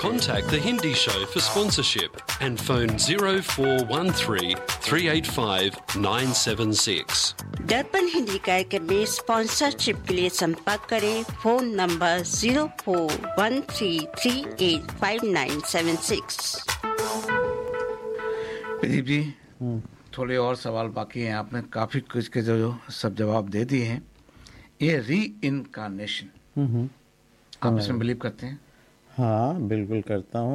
contact The Hindi Show for sponsorship and phone 0413 385 976. दर्पण हिंदी कार्यक्रम में स्पॉन्सरशिप के लिए संपर्क करें। Phone number 0413385976। प्रदीप जी, थोड़े और सवाल बाकी हैं। आपने काफी कुछ के जो सब जवाब दे दिए हैं। ये री इनकारनेशन, आप इसमें बिलीव करते हैं? हाँ, बिल्कुल करता हूँ।